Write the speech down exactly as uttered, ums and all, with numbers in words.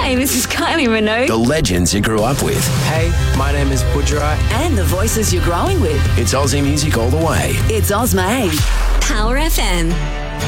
Hi, this is Kylie Minogue. The legends you grew up with. Hey, my name is Budgerai. And the voices you're growing with. It's Aussie music all the way. It's Ozma eight. Power F M.